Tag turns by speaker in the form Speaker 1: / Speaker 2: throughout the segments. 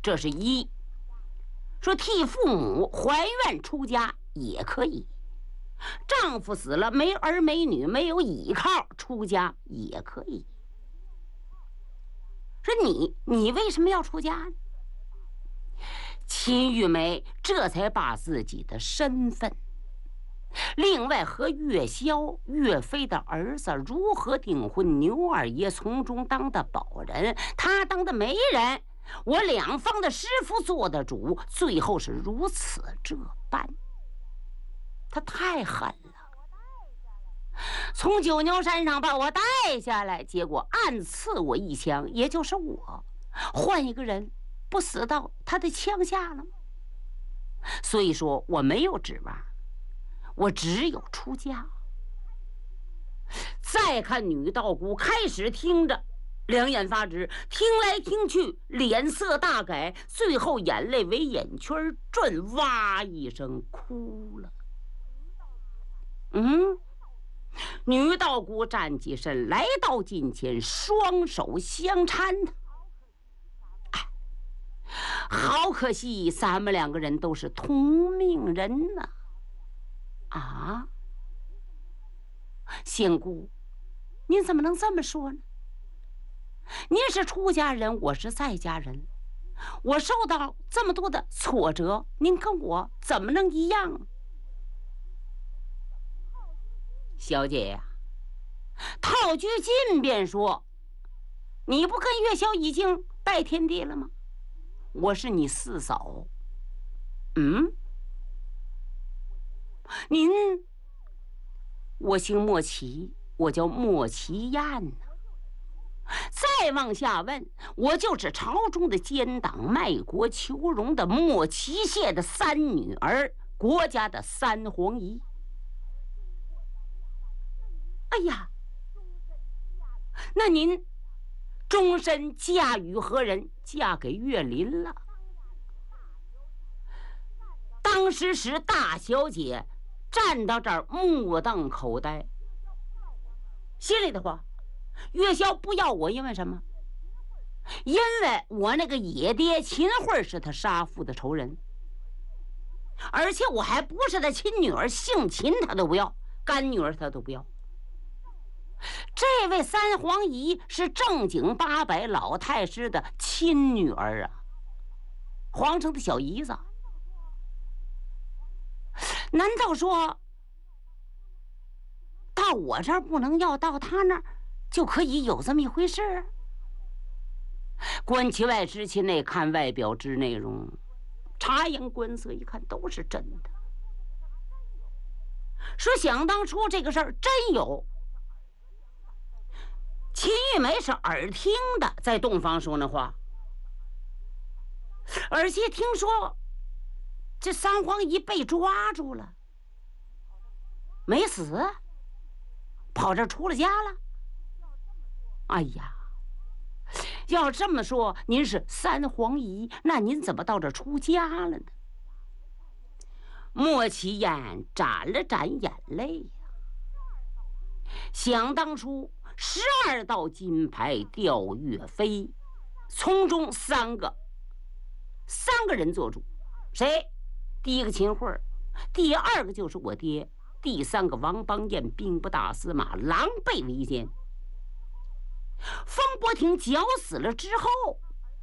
Speaker 1: 这是一。说替父母还愿出家也可以，丈夫死了没儿没女没有依靠，出家也可以。说你为什么要出家呢？秦玉梅这才把自己的身份，另外和岳霄岳飞的儿子如何订婚，牛二爷从中当的保人，他当的媒人，我两方的师傅做的主，最后是如此这般。他太狠了，从九牛山上把我带下来，结果暗刺我一枪，也就是我换一个人不死到他的枪下了吗？所以说我没有指望，我只有出家。再看女道姑开始听着两眼发直，听来听去脸色大改，最后眼泪为眼圈转，哇一声哭了。女道姑站起身来到近前，双手相搀。好可惜咱们两个人都是同命人呐！啊，仙姑，您怎么能这么说呢？您是出家人，我是在家人，我受到这么多的挫折，您跟我怎么能一样？小姐呀，套句近便说，你不跟岳霄已经拜天地了吗？我是你四嫂。您，我姓莫奇，我叫莫奇燕呐。再往下问，我就是朝中的奸党，卖国求荣的莫奇谢的三女儿，国家的三皇姨。哎呀，那您终身嫁与何人？嫁给岳林了。当时是大小姐站到这儿目瞪口呆，心里的话，岳霄不要我，因为什么？因为我那个野爹秦桧是他杀父的仇人，而且我还不是他亲女儿，姓秦他都不要，干女儿他都不要。这位三皇姨是正经八百老太师的亲女儿啊，皇城的小姨子。难道说到我这儿不能要，到他那儿就可以有这么一回事？观其外知其内，看外表知内容，察言观色一看都是真的。说想当初这个事儿真有，秦玉梅是耳听的，在洞房说那话，而且听说这三皇姨被抓住了，没死，跑这出了家了。哎呀，要这么说，您是三皇姨，那您怎么到这出家了呢？莫奇燕沾了沾眼泪呀。想当初12道金牌吊岳飞，从中三个人做主，谁？第一个秦桧，第二个就是我爹，第三个王邦彦兵部大司马，狼狈为奸。风波亭绞死了之后，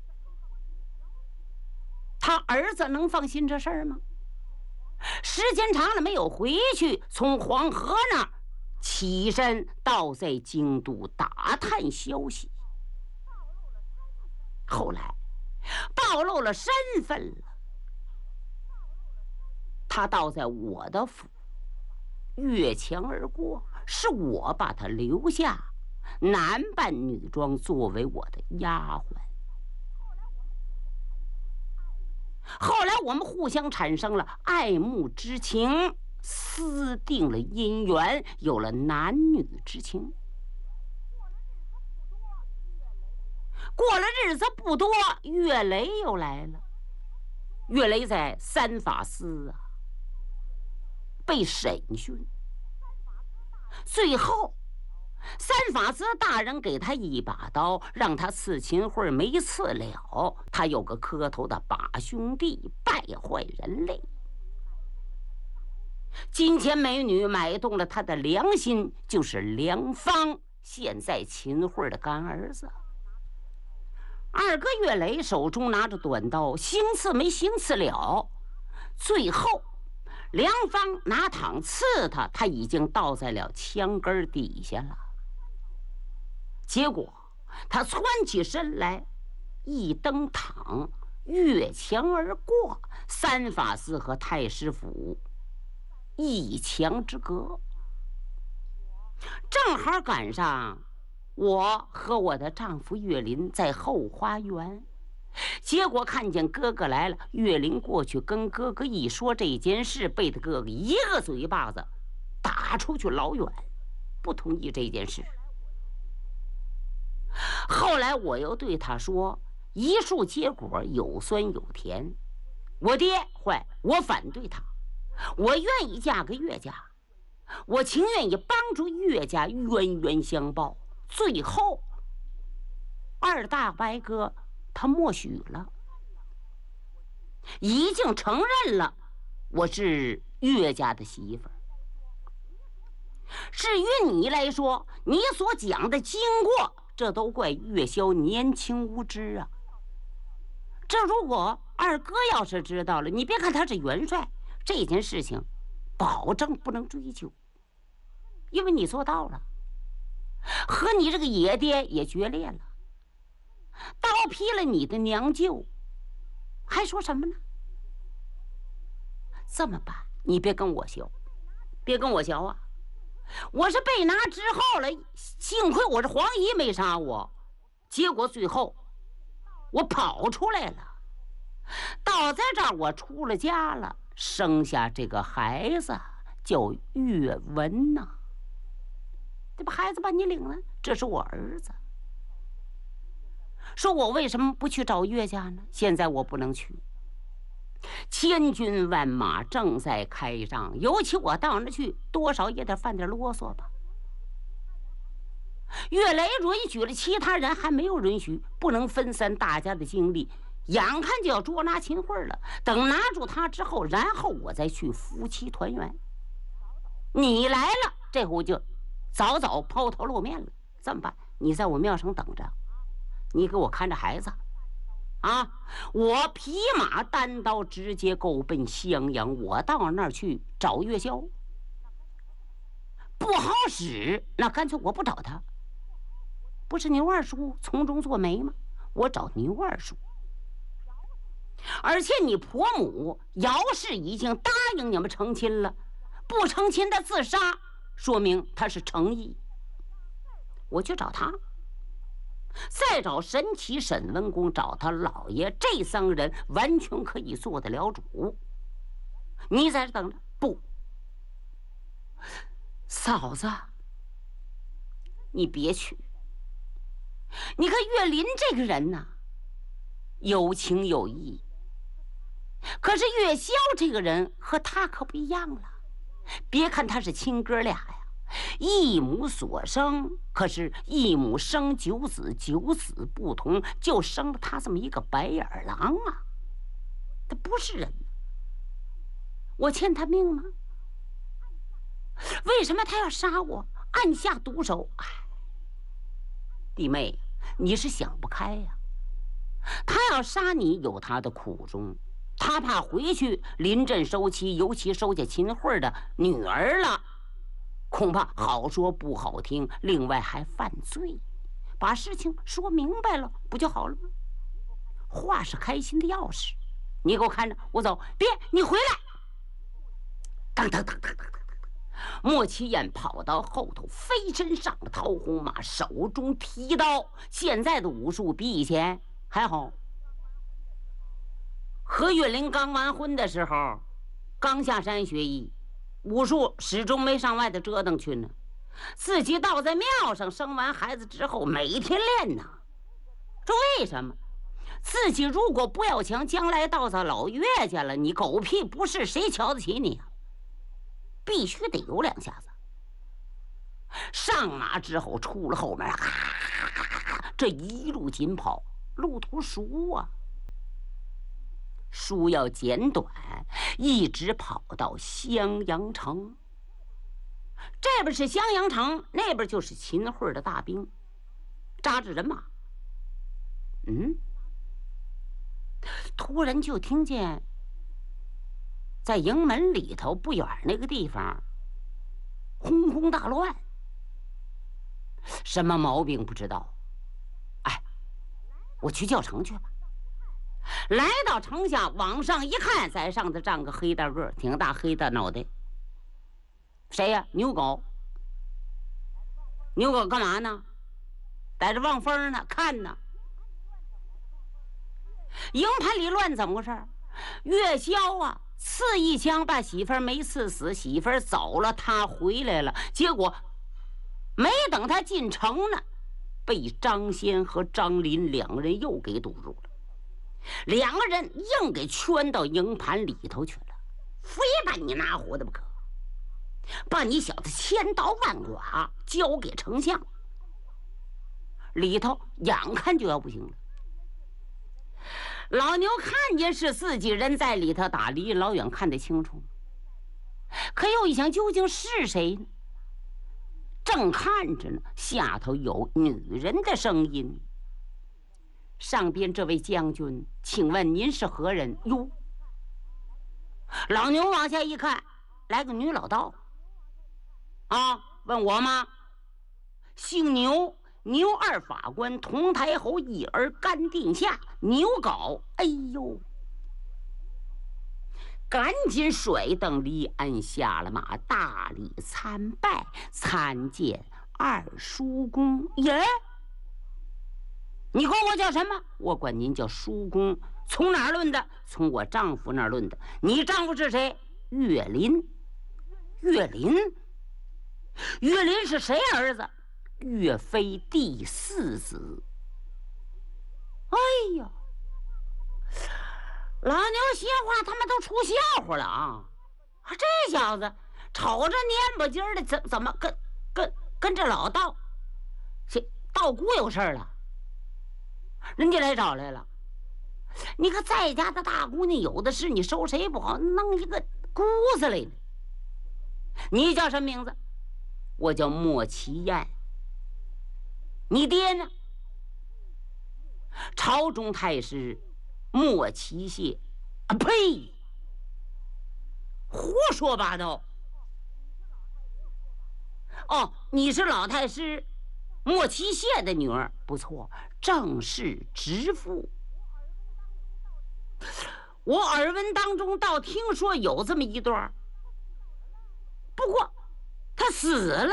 Speaker 1: 他儿子能放心这事儿吗？时间长了没有回去，从黄河那儿起身到在京都打探消息，后来暴露了身份了。他倒在我的府，越墙而过，是我把他留下，男扮女装作为我的丫鬟。后来我们互相产生了爱慕之情，私定了姻缘，有了男女之情。过了日子不多，岳雷又来了。岳雷在三法司啊被审讯，最后三法师大人给他一把刀，让他刺秦桧没刺了，他有个磕头的把兄弟，败坏人类。金钱美女买动了他的良心，就是梁芳，现在秦桧的干儿子。二哥岳雷手中拿着短刀，行刺没行刺了，最后梁芳拿躺刺他，他已经倒在了枪根底下了。结果他窜起身来，一蹬躺，越墙而过，三法司和太师府一墙之隔，正好赶上我和我的丈夫岳林在后花园。结果看见哥哥来了，岳林过去跟哥哥一说这件事，被他哥哥一个嘴巴子打出去老远，不同意这件事。后来我又对他说，一树结果有酸有甜，我爹坏，我反对他，我愿意嫁给岳家，我情愿意帮助岳家冤冤相报。最后二大伯哥他默许了，已经承认了我是岳家的媳妇儿。至于你来说，你所讲的经过，这都怪岳霄年轻无知啊。这如果二哥要是知道了，你别看他是元帅，这件事情保证不能追究，因为你做到了，和你这个野爹也决裂了，刀劈了你的娘舅，还说什么呢？这么办，你别跟我学，别跟我学啊！我是被拿之后了，幸亏我这黄姨没杀我，结果最后我跑出来了，到在这儿我出了家了，生下这个孩子叫岳文呐。这不孩子把你领了，这是我儿子。说我为什么不去找岳家呢？现在我不能去，千军万马正在开仗，尤其我到那去，多少也得犯点啰嗦吧。岳雷允许了，其他人还没有允许，不能分散大家的精力。眼看就要捉拿秦桧了，等拿住他之后，然后我再去夫妻团圆。你来了，这回就早早抛头露面了。这么办？你在我庙上等着，你给我看着孩子啊！我匹马单刀直接够奔襄阳，我到那儿去找岳霄。不好使，那干脆我不找他。不是牛二叔从中作媒吗？我找牛二叔。而且你婆母姚氏已经答应你们成亲了，不成亲的自杀，说明他是诚意。我去找他，再找神奇沈文公，找他老爷，这三个人完全可以做得了主。你在这等着？不，嫂子，你别去。你看岳林这个人呐，有情有义，可是岳霄这个人和他可不一样了。别看他是亲哥俩呀，一母所生，可是一母生九子，九子不同，就生了他这么一个白眼狼啊！他不是人，我欠他命吗？为什么他要杀我，暗下毒手？哎，弟妹，你是想不开呀。他要杀你有他的苦衷，他怕回去临阵收妻，尤其收下秦桧的女儿了，恐怕好说不好听，另外还犯罪。把事情说明白了不就好了吗？话是开心的钥匙，你给我看着，我走。别，你回来！当当当当当当！莫启燕跑到后头，飞身上了桃红马，手中提刀。现在的武术比以前还好。和岳林刚完婚的时候，刚下山学艺，武术始终没上外头折腾去呢。自己倒在庙上，生完孩子之后，每天练呢。这为什么？自己如果不要强，将来到了老岳家了，你狗屁不是，谁瞧得起你啊？必须得有两下子。 上马之后出了后门，这一路紧跑，路途熟啊，书要简短，一直跑到襄阳城。这边是襄阳城，那边就是秦桧的大兵，扎着人马。突然就听见在营门里头不远那个地方轰轰大乱，什么毛病不知道。哎，我去叫城去吧。来到城下，往上一看，在上头站个黑大个，挺大黑大脑袋。谁呀？牛狗。牛狗干嘛呢？逮着望风呢，看呢。营盘里乱，怎么回事？岳霄啊，刺一枪把媳妇儿没刺死，媳妇儿走了，他回来了。结果没等他进城呢，被张先和张林两个人又给堵住了。两个人硬给圈到营盘里头去了，非把你拿活的不可，把你小子千刀万剐交给丞相。里头眼看就要不行了。老牛看见是自己人在里头打，离老远看得清楚，可又一想，究竟是谁呢？正看着呢，下头有女人的声音：“上边这位将军，请问您是何人？”哟，老牛往下一看，来个女老道。啊，问我吗？姓牛。牛二法官，同台侯一儿，甘定下。牛皋，哎呦！赶紧甩蹬离鞍，下了马，大礼参拜，参见二叔公。耶，你管我叫什么？我管您叫叔公。从哪儿论的？从我丈夫那儿论的。你丈夫是谁？岳林。岳林？岳林是谁儿子？岳飞第4子。哎呀，老牛心话他们都出笑话了啊！这小子瞅着蔫不唧的，怎么跟这老道道姑有事了？人家来找来了。你看在家的大姑娘有的是，你收谁不好，弄一个姑子来呢。你叫什么名字？我叫莫奇燕。你爹呢？朝中太师莫奇谢。啊呸！胡说八道！哦，你是老太师莫奇谢的女儿，不错，正是直父。我耳闻当中倒听说有这么一段，不过他死了。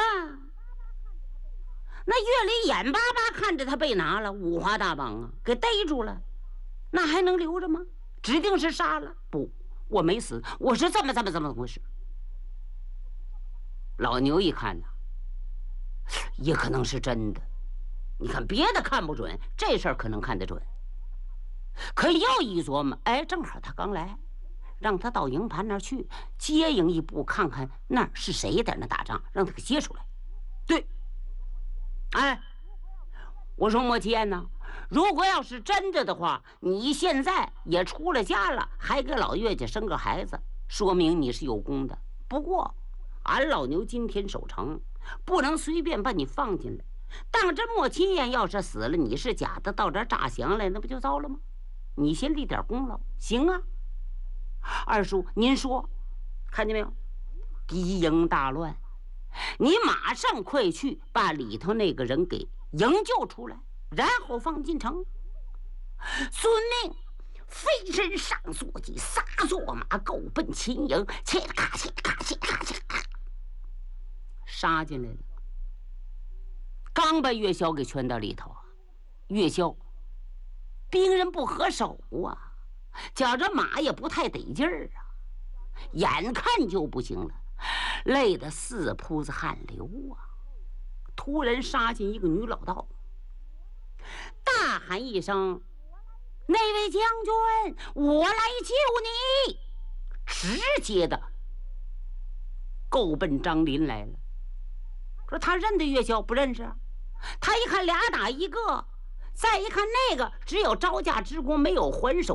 Speaker 1: 那岳林眼巴巴看着他被拿了，五花大绑啊，给逮住了，那还能留着吗？指定是杀了。不，我没死，我是这么回事。老牛一看呢，也可能是真的。你看别的看不准，这事儿可能看得准。可又一琢磨，哎，正好他刚来，让他到营盘那儿去接应一步，看看那儿是谁在那打仗，让他给接出来。对。哎，我说莫奇燕呢，如果要是真的的话，你现在也出了家了，还给老岳家生个孩子，说明你是有功的。不过俺老牛今天守城，不能随便把你放进来。当真莫奇燕要是死了，你是假的，到这儿诈降来，那不就糟了吗？你先立点功劳，行啊。二叔您说，看见没有？敌营大乱，你马上快去把里头那个人给营救出来，然后放进城。遵命。飞身上坐骑，撒坐马，够奔秦营，切咔切咔切咔切咔，杀进来了。刚把岳霄给圈到里头啊，岳霄兵人不合手啊，觉着马也不太得劲儿啊，眼看就不行了，累得四扑子汗流啊。突然杀进一个女老道，大喊一声：“那位将军，我来救你！”直接的够奔张林来了。 说他认得岳霄不认识，他一看俩打一个，再一看那个只有招架之功，没有还手。